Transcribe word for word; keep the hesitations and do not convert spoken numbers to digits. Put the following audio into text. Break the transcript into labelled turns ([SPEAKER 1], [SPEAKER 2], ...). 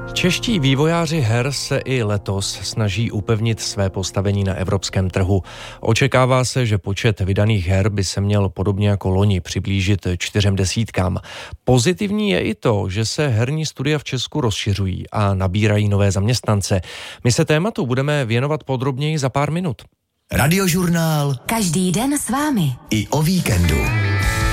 [SPEAKER 1] Čeští vývojáři her se i letos snaží upevnit své postavení na evropském trhu. Očekává se, že počet vydaných her by se měl podobně jako loni přiblížit čtyřem desítkám. Pozitivní je i to, že se herní studia v Česku rozšiřují a nabírají nové zaměstnance. My se tématu budeme věnovat podrobněji za pár minut.
[SPEAKER 2] Radiožurnál.
[SPEAKER 3] Každý den s vámi.
[SPEAKER 2] I o víkendu.